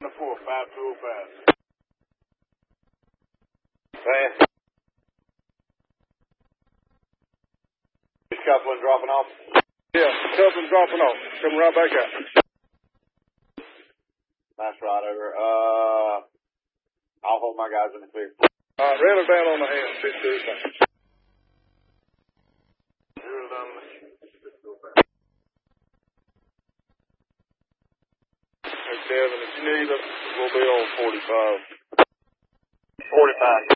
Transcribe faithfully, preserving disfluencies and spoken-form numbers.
four, five two oh five. Fast. Is coupling dropping off? Yeah, coupling dropping off. Coming right back out. Nice ride over. Uh, I'll hold my guys in the clear. All right, rail her down on the hand. Six two five. Zero down on the hand. Six two five. Hey, Kevin, if you need us, we'll be on forty-five. forty-five.